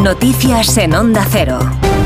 Noticias en Onda Cero.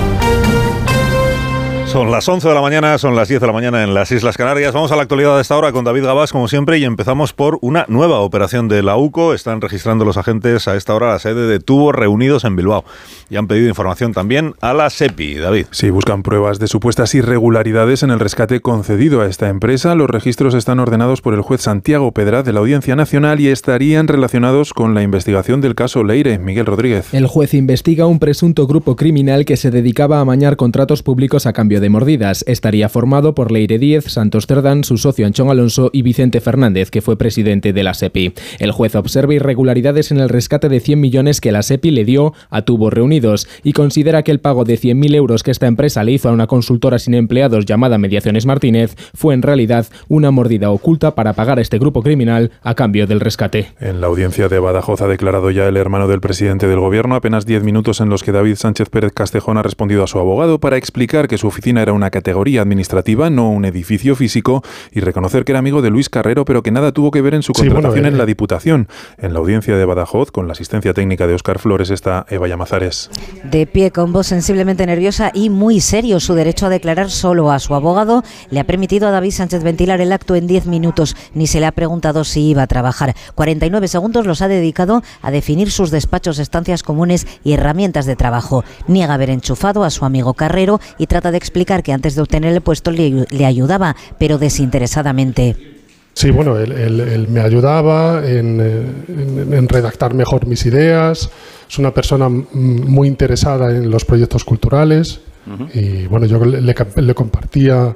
Son las 11 de la mañana, son las 10 de la mañana en las Islas Canarias. Vamos a la actualidad de esta hora con David Gabás, como siempre, y empezamos por una nueva operación de la UCO. Están registrando los agentes a esta hora la sede de Tubos Reunidos en Bilbao. Y han pedido información también a la SEPI, David. Sí, buscan pruebas de supuestas irregularidades en el rescate concedido a esta empresa. Los registros están ordenados por el juez Santiago Pedraz de la Audiencia Nacional y estarían relacionados con la investigación del caso Leire. Miguel Rodríguez. El juez investiga un presunto grupo criminal que se dedicaba a amañar contratos públicos a cambio de mordidas. Estaría formado por Leire Díez, Santos Cerdán, su socio Anchón Alonso y Vicente Fernández, que fue presidente de la SEPI. El juez observa irregularidades en el rescate de 100 millones que la SEPI le dio a Tubos Reunidos y considera que el pago de 100.000 euros que esta empresa le hizo a una consultora sin empleados llamada Mediaciones Martínez fue en realidad una mordida oculta para pagar a este grupo criminal a cambio del rescate. En la audiencia de Badajoz ha declarado ya el hermano del presidente del gobierno, apenas 10 minutos en los que David Sánchez Pérez Castejón ha respondido a su abogado para explicar que su oficina era una categoría administrativa, no un edificio físico, y reconocer que era amigo de Luis Carrero, pero que nada tuvo que ver en su contratación en la Diputación. En la audiencia de Badajoz, con la asistencia técnica de Óscar Flores, está Eva Llamazares. De pie, con voz sensiblemente nerviosa y muy serio, su derecho a declarar solo a su abogado le ha permitido a David Sánchez ventilar el acto en 10 minutos. Ni se le ha preguntado si iba a trabajar. 49 segundos los ha dedicado a definir sus despachos, estancias comunes y herramientas de trabajo. Niega haber enchufado a su amigo Carrero y trata de explicar que antes de obtener el puesto le ayudaba, pero desinteresadamente. Sí, bueno, él me ayudaba en redactar mejor mis ideas. Es una persona muy interesada en los proyectos culturales. Y bueno, yo le compartía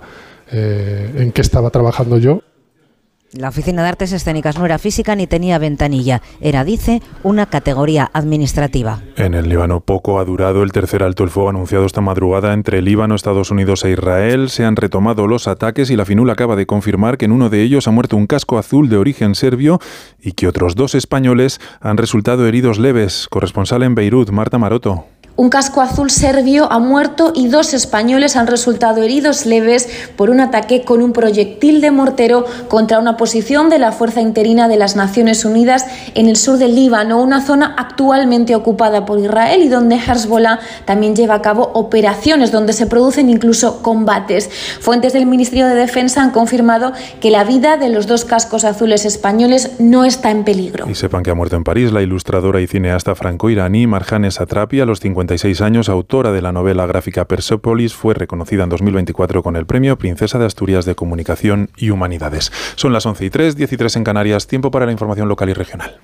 en qué estaba trabajando yo. La Oficina de Artes Escénicas no era física ni tenía ventanilla. Era, dice, una categoría administrativa. En el Líbano poco ha durado el tercer alto el fuego anunciado esta madrugada entre Líbano, Estados Unidos e Israel. Se han retomado los ataques y la FINUL acaba de confirmar que en uno de ellos ha muerto un casco azul de origen serbio y que otros 2 españoles han resultado heridos leves. Corresponsal en Beirut, Marta Maroto. Un casco azul serbio ha muerto y 2 españoles han resultado heridos leves por un ataque con un proyectil de mortero contra una posición de la Fuerza Interina de las Naciones Unidas en el sur del Líbano, una zona actualmente ocupada por Israel y donde Hezbollah también lleva a cabo operaciones donde se producen incluso combates. Fuentes del Ministerio de Defensa han confirmado que la vida de los 2 cascos azules españoles no está en peligro. Y sepan que ha muerto en París la ilustradora y cineasta franco-iraní Marjane Satrapi, a los 56 años, autora de la novela gráfica Persepolis. Fue reconocida en 2024 con el premio Princesa de Asturias de Comunicación y Humanidades. Son las 11:03, 10:03 en Canarias. Tiempo para la información local y regional.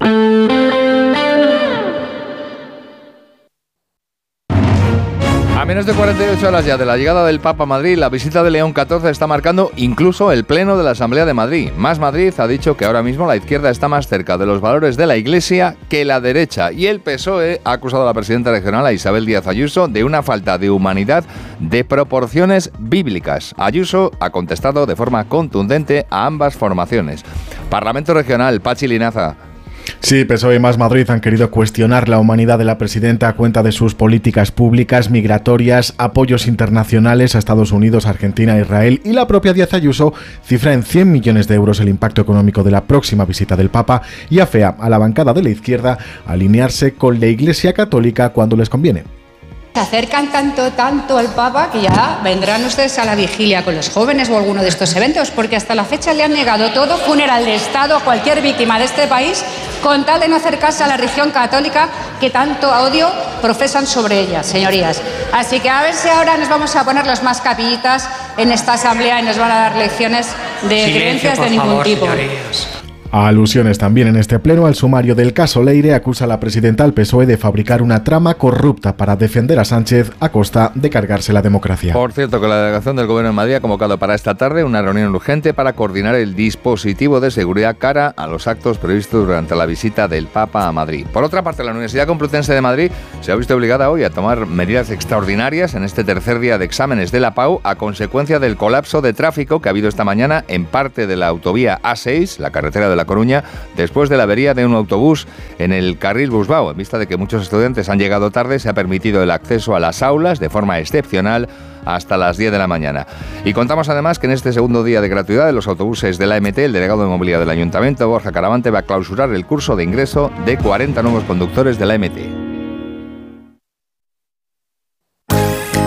A menos de 48 horas ya de la llegada del Papa a Madrid, la visita de León XIV está marcando incluso el pleno de la Asamblea de Madrid. Más Madrid ha dicho que ahora mismo la izquierda está más cerca de los valores de la Iglesia que la derecha. Y el PSOE ha acusado a la presidenta regional, a Isabel Díaz Ayuso, de una falta de humanidad de proporciones bíblicas. Ayuso ha contestado de forma contundente a ambas formaciones. Parlamento Regional, Pachi Linaza. Sí, PSOE y Más Madrid han querido cuestionar la humanidad de la presidenta a cuenta de sus políticas públicas, migratorias, apoyos internacionales a Estados Unidos, Argentina, Israel, y la propia Díaz Ayuso cifra en 100 millones de euros el impacto económico de la próxima visita del Papa y afea a la bancada de la izquierda a alinearse con la Iglesia Católica cuando les conviene. Se acercan tanto al Papa que ya vendrán ustedes a la vigilia con los jóvenes o alguno de estos eventos, porque hasta la fecha le han negado todo funeral de Estado a cualquier víctima de este país con tal de no acercarse a la religión católica que tanto odio profesan sobre ella, señorías. Así que a ver si ahora nos vamos a poner los más capillitas en esta asamblea y nos van a dar lecciones de creencias de ningún tipo. Señorías. Alusiones también en este pleno al sumario del caso Leire. Acusa a la presidenta al PSOE de fabricar una trama corrupta para defender a Sánchez a costa de cargarse la democracia. Por cierto, que la delegación del Gobierno de Madrid ha convocado para esta tarde una reunión urgente para coordinar el dispositivo de seguridad cara a los actos previstos durante la visita del Papa a Madrid. Por otra parte, la Universidad Complutense de Madrid se ha visto obligada hoy a tomar medidas extraordinarias en este tercer día de exámenes de la PAU a consecuencia del colapso de tráfico que ha habido esta mañana en parte de la autovía A6, la carretera de La Coruña, después de la avería de un autobús en el carril Busbao. En vista de que muchos estudiantes han llegado tarde, se ha permitido el acceso a las aulas de forma excepcional hasta las 10 de la mañana. Y contamos además que en este segundo día de gratuidad de los autobuses de la AMT, el delegado de movilidad del Ayuntamiento, Borja Caravante, va a clausurar el curso de ingreso de 40 nuevos conductores de la AMT.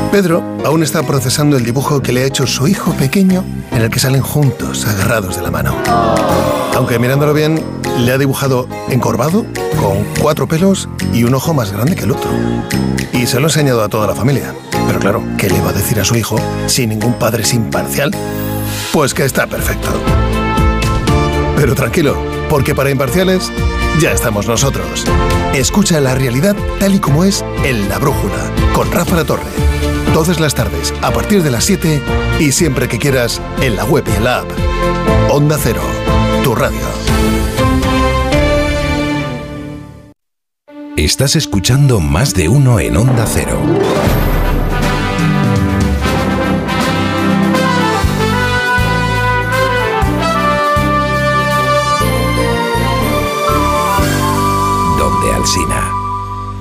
Pedro aún está procesando el dibujo que le ha hecho su hijo pequeño, en el que salen juntos, agarrados de la mano. Aunque mirándolo bien, le ha dibujado encorvado, con 4 pelos y un ojo más grande que el otro. Y se lo ha enseñado a toda la familia. Pero claro, ¿qué le va a decir a su hijo si ningún padre es imparcial? Pues que está perfecto. Pero tranquilo, porque para imparciales ya estamos nosotros. Escucha la realidad tal y como es en La Brújula, con Rafa La Torre. Todas las tardes, a partir de las 7 y siempre que quieras, en la web y en la app. Onda Cero, tu radio. Estás escuchando Más de Uno en Onda Cero.